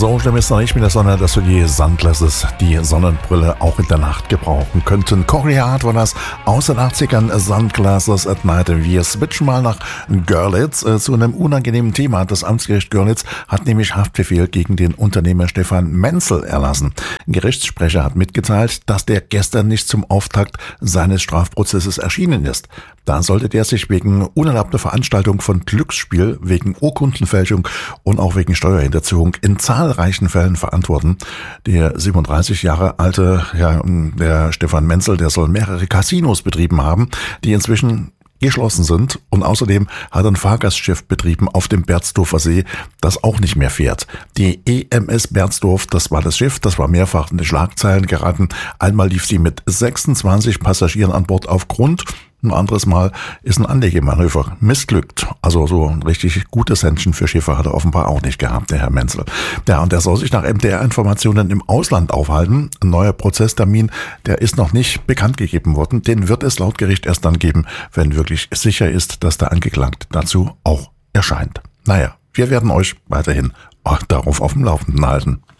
So schlimm ist es noch nicht mit der Sonne, dass wir die Sunglasses, die Sonnenbrille auch in der Nacht gebrauchen könnten. Cory Hart war das aus den 80ern, Sunglasses at Night. Wir switchen mal nach Görlitz zu einem unangenehmen Thema. Das Amtsgericht Görlitz hat nämlich Haftbefehl gegen den Unternehmer Stefan Menzel erlassen. Ein Gerichtssprecher hat mitgeteilt, dass der gestern nicht zum Auftakt seines Strafprozesses erschienen ist. Da sollte der sich wegen unerlaubter Veranstaltung von Glücksspiel, wegen Urkundenfälschung und auch wegen Steuerhinterziehung in zahlreichen Fällen verantworten. Der 37 Jahre alte, der Stefan Menzel, der soll mehrere Casinos betrieben haben, die inzwischen geschlossen sind, und außerdem hat er ein Fahrgastschiff betrieben auf dem Berzdorfer See, das auch nicht mehr fährt. Die EMS Berzdorf, das war das Schiff, das war mehrfach in die Schlagzeilen geraten. Einmal lief sie mit 26 Passagieren an Bord auf Grund. Ein anderes Mal ist ein Anlegemanöver missglückt. Also so ein richtig gutes Händchen für Schiffe hat er offenbar auch nicht gehabt, der Herr Menzel. Ja, und der soll sich nach MDR-Informationen im Ausland aufhalten. Ein neuer Prozesstermin, der ist noch nicht bekannt gegeben worden. Den wird es laut Gericht erst dann geben, wenn wirklich sicher ist, dass der Angeklagte dazu auch erscheint. Naja, wir werden euch weiterhin auch darauf auf dem Laufenden halten.